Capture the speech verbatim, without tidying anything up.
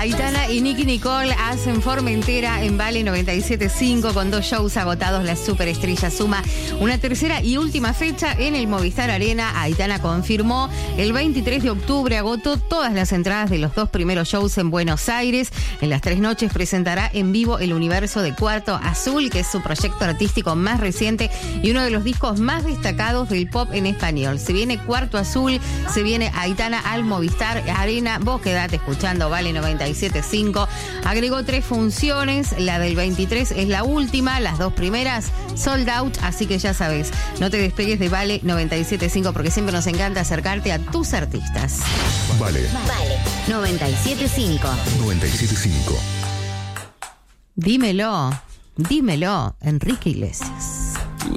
Aitana y Nicky Nicole hacen Formentera en Vale noventa y siete punto cinco con dos shows agotados. La superestrella suma una tercera y última fecha en el Movistar Arena. Aitana confirmó el veintitrés de octubre, agotó todas las entradas de los dos primeros shows en Buenos Aires. En las tres noches presentará en vivo El Universo de Cuarto Azul, que es su proyecto artístico más reciente y uno de los discos más destacados del pop en español. Se viene Cuarto Azul, se viene Aitana al Movistar Arena. Vos quedate escuchando Vale noventa y siete punto cinco. Agregó tres funciones, la del veintitrés es la última, las dos primeras sold out, así que ya sabes, no te despegues de Vale noventa y siete punto cinco porque siempre nos encanta acercarte a tus artistas. Vale. Vale noventa y siete punto cinco. noventa y siete punto cinco. Dímelo, dímelo, Enrique Iglesias.